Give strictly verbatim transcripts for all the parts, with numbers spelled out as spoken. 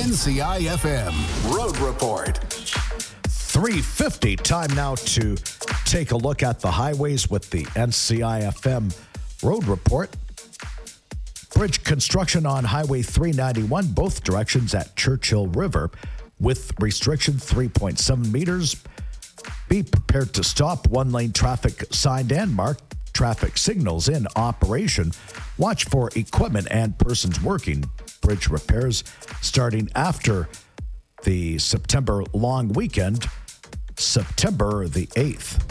N C I F M Road Report. three fifty, time now to take a look at the highways with the N C I F M Road Report. Bridge construction on Highway three ninety-one, both directions at Churchill River, with restriction three point seven meters. Be prepared to stop. One-lane traffic signed and marked. Traffic signals in operation. Watch for equipment and persons working. Bridge repairs starting after the September long weekend, September the eighth.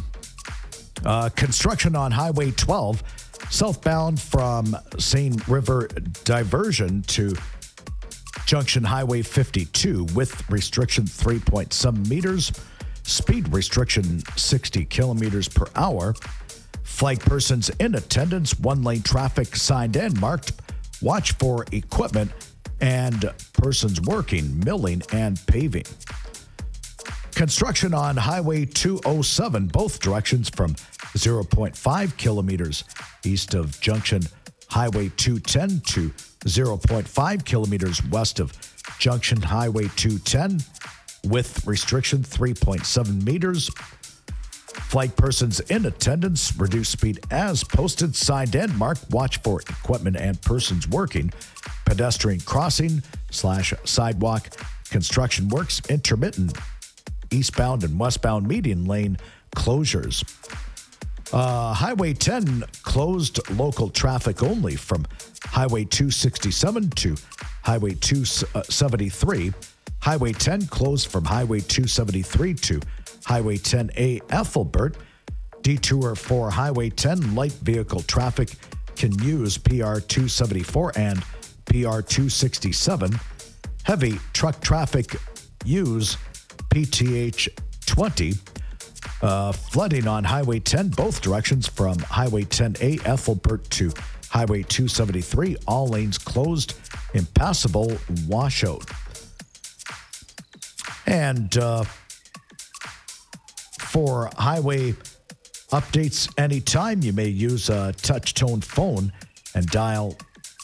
Uh, construction on Highway twelve, southbound from Seine River diversion to Junction Highway fifty-two with restriction three point seven meters. Speed restriction sixty kilometers per hour. Flag persons in attendance, one-lane traffic signed and marked. Watch for equipment and persons working, milling and paving. Construction on Highway two oh seven, both directions from zero point five kilometers east of Junction Highway two ten to zero point five kilometers west of Junction Highway two ten with restriction three point seven meters. Flag persons in attendance, reduce speed as posted, signed and marked. Watch for equipment and persons working. Pedestrian crossing slash sidewalk construction works, intermittent eastbound and westbound median lane closures. Uh, Highway ten closed local traffic only from Highway two sixty-seven to Highway two seventy-three. Highway ten closed from Highway two seventy-three to Highway ten A Ethelbert. Detour for Highway ten light vehicle traffic can use P R two seventy-four and P R two sixty-seven. Heavy truck traffic use P T H twenty. Uh, flooding on Highway ten, both directions from Highway ten A Ethelbert to Highway two seventy-three. All lanes closed, impassable washout. And uh, for highway updates anytime, you may use a touch-tone phone and dial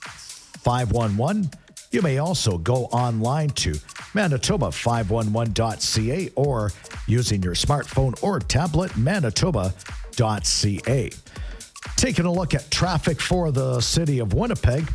five one one. You may also go online to Manitoba five one one dot c a or using your smartphone or tablet, manitoba dot c a. Taking a look at traffic for the city of Winnipeg.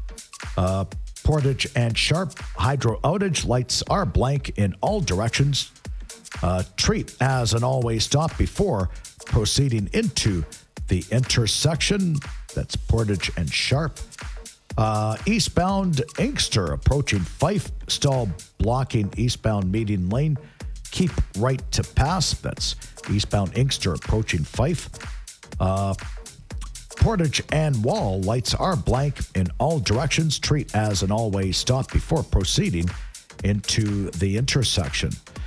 Uh, Portage and Sharp hydro outage. Lights are blank in all directions. Uh, treat as an all-way stop before proceeding into the intersection. That's Portage and Sharp. Uh, eastbound Inkster approaching Fife. Stall blocking eastbound median lane. Keep right to pass. That's eastbound Inkster approaching Fife. Uh, Portage and Wall, lights are blank in all directions. Treat as an all-way stop before proceeding into the intersection.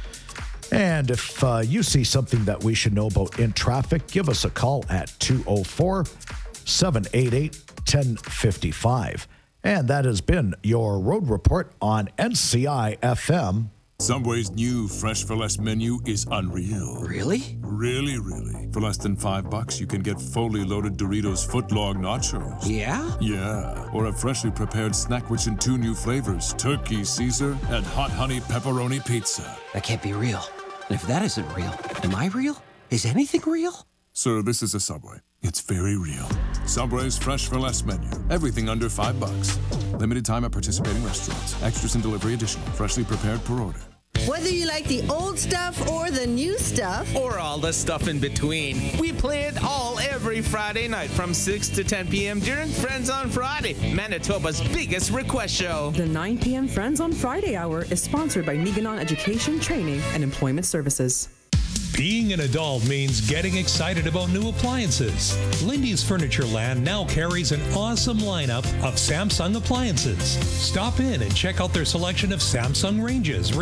And if uh, you see something that we should know about in traffic, give us a call at two oh four, seven eight eight, one oh five five. And that has been your Road Report on N C I F M. Subway's new Fresh for Less menu is unreal. Really? Really, really. For less than five bucks, you can get fully loaded Doritos footlong nachos. Yeah? Yeah. Or a freshly prepared snack which in two new flavors, turkey Caesar and hot honey pepperoni pizza. That can't be real. And if that isn't real, am I real? Is anything real? Sir, this is a Subway. It's very real. Subway's Fresh for Less menu. Everything under five bucks. Limited time at participating restaurants. Extras and delivery additional. Freshly prepared per order. Whether you like the old stuff or the new stuff, or all the stuff in between, we play it all every Friday night from six to ten p.m. during Friends on Friday, Manitoba's biggest request show. The nine p.m. Friends on Friday hour is sponsored by Niganon Education, Training, and Employment Services. Being an adult means getting excited about new appliances. Lindy's Furniture Land now carries an awesome lineup of Samsung appliances. Stop in and check out their selection of Samsung ranges,